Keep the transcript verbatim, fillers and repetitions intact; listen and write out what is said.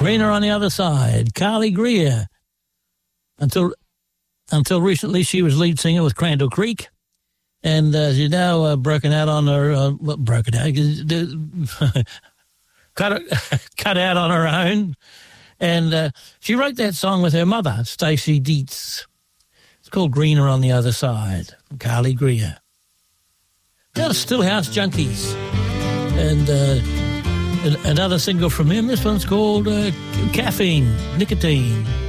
Greener on the Other Side, Carly Greer. Until until recently, she was lead singer with Crandall Creek. And uh, she's now uh, broken out on her, uh, well, broken out, cut, cut out on her own. And uh, she wrote that song with her mother, Stacey Dietz. It's called Greener on the Other Side, from Carly Greer. Now the Stillhouse Junkies. And uh, another single from him, this one's called uh, Caffeine, Nicotine.